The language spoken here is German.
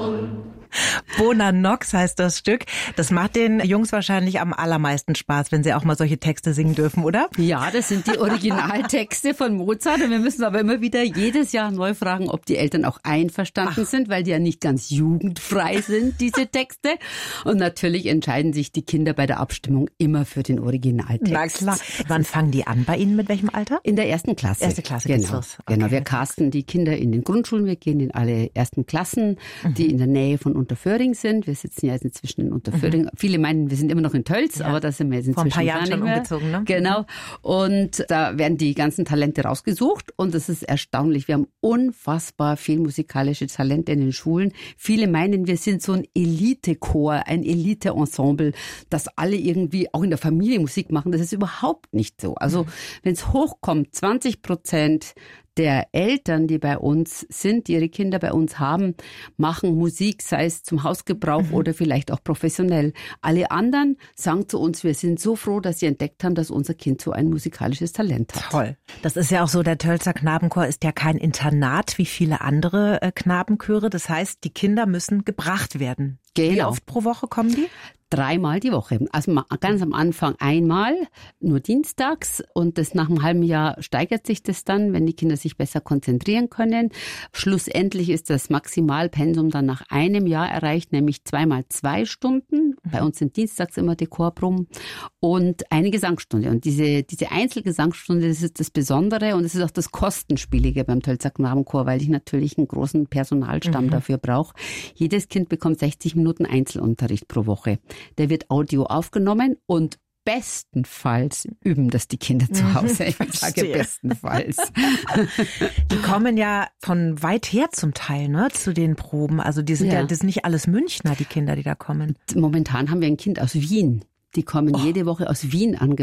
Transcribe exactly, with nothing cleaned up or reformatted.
Bona Nox heißt das Stück. Das macht den Jungs wahrscheinlich am allermeisten Spaß, wenn sie auch mal solche Texte singen dürfen, oder? Ja, das sind die Originaltexte von Mozart. Und wir müssen aber immer wieder jedes Jahr neu fragen, ob die Eltern auch einverstanden Ach. sind, weil die ja nicht ganz jugendfrei sind, diese Texte. Und natürlich entscheiden sich die Kinder bei der Abstimmung immer für den Originaltext. Na klar. Wann fangen die an bei Ihnen? Mit welchem Alter? In der ersten Klasse. Erste Klasse genau. geht's los. Okay. Genau, wir casten die Kinder in den Grundschulen. Wir gehen in alle ersten Klassen, die mhm. in der Nähe von Unterföhring sind. Wir sitzen ja jetzt inzwischen in Unterföhring. Mhm. Viele meinen, wir sind immer noch in Tölz, ja. aber da sind wir jetzt inzwischen vor ein paar Jahren schon umgezogen. Ne? Genau. Und da werden die ganzen Talente rausgesucht und das ist erstaunlich. Wir haben unfassbar viel musikalische Talente in den Schulen. Viele meinen, wir sind so ein Elite-Chor, ein Elite-Ensemble, dass alle irgendwie auch in der Familie Musik machen. Das ist überhaupt nicht so. Also mhm. wenn es hochkommt, zwanzig Prozent der Eltern, die bei uns sind, die ihre Kinder bei uns haben, machen Musik, sei es zum Hausgebrauch mhm. oder vielleicht auch professionell. Alle anderen sagen zu uns, wir sind so froh, dass sie entdeckt haben, dass unser Kind so ein musikalisches Talent hat. Toll. Das ist ja auch so, der Tölzer Knabenchor ist ja kein Internat wie viele andere äh, Knabenchöre. Das heißt, die Kinder müssen gebracht werden. Genau. Wie oft pro Woche kommen die? Dreimal die Woche. Also ganz am Anfang einmal, nur dienstags. Und das nach einem halben Jahr steigert sich das dann, wenn die Kinder sich besser konzentrieren können. Schlussendlich ist das Maximalpensum dann nach einem Jahr erreicht, nämlich zweimal zwei Stunden. Bei uns sind dienstags immer die Chorproben und eine Gesangsstunde. Und diese, diese Einzelgesangsstunde, das ist das Besondere und es ist auch das Kostenspielige beim Tölzer Knabenchor, weil ich natürlich einen großen Personalstamm mhm. dafür brauche. Jedes Kind bekommt sechzig Minuten Einzelunterricht pro Woche. Der wird Audio aufgenommen und bestenfalls üben das die Kinder zu Hause. Ich sage bestenfalls. Die kommen ja von weit her zum Teil, ne, zu den Proben. Also die sind ja, ja das sind nicht alles Münchner, die Kinder, die da kommen. Momentan haben wir ein Kind aus Wien. Die kommen oh. jede Woche aus Wien angefangen.